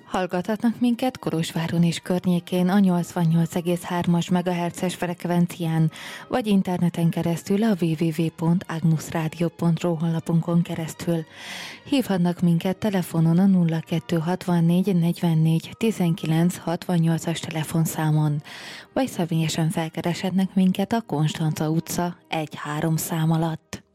Hallgathatnak minket Kolozsváron és környékén a 88,3-as MHz-es frekvencián, vagy interneten keresztül a www.agnusradio.ru honlapunkon keresztül. Hívhatnak minket telefonon a 0264 44 19 68-as telefonszámon, vagy személyesen felkereshetnek minket a Konstanca utca 1-3 szám alatt.